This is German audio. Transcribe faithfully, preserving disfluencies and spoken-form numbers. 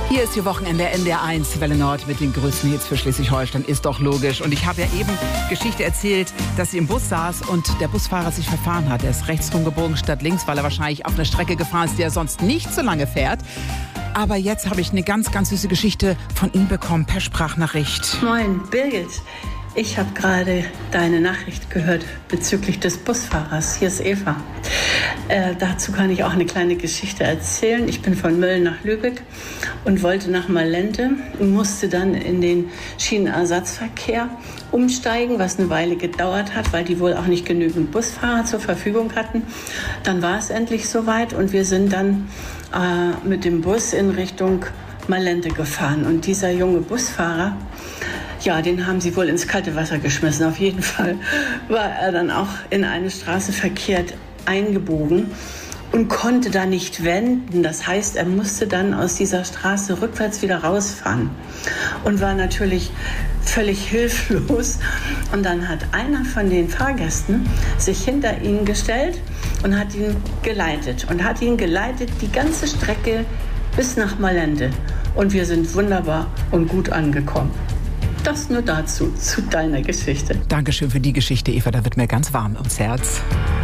Hier ist Ihr Wochenende N D R eins, Welle Nord mit den größten Hits für Schleswig-Holstein. Ist doch logisch. Und ich habe ja eben Geschichte erzählt, dass sie im Bus saß und der Busfahrer sich verfahren hat. Er ist rechts rumgebogen statt links, weil er wahrscheinlich auf eine Strecke gefahren ist, die er sonst nicht so lange fährt. Aber jetzt habe ich eine ganz, ganz süße Geschichte von ihm bekommen, per Sprachnachricht. Moin, Birgit. Ich habe gerade deine Nachricht gehört bezüglich des Busfahrers. Hier ist Eva. Äh, dazu kann ich auch eine kleine Geschichte erzählen. Ich bin von Mölln nach Lübeck und wollte nach Malente und musste dann in den Schienenersatzverkehr umsteigen, was eine Weile gedauert hat, weil die wohl auch nicht genügend Busfahrer zur Verfügung hatten. Dann war es endlich soweit und wir sind dann äh, mit dem Bus in Richtung Malente gefahren. Und dieser junge Busfahrer, ja, den haben sie wohl ins kalte Wasser geschmissen. Auf jeden Fall war er dann auch in eine Straße verkehrt eingebogen und konnte da nicht wenden. Das heißt, er musste dann aus dieser Straße rückwärts wieder rausfahren und war natürlich völlig hilflos. Und dann hat einer von den Fahrgästen sich hinter ihn gestellt und hat ihn geleitet und hat ihn geleitet die ganze Strecke bis nach Malente. Und wir sind wunderbar und gut angekommen. Das nur dazu, zu deiner Geschichte. Dankeschön für die Geschichte, Eva. Da wird mir ganz warm ums Herz.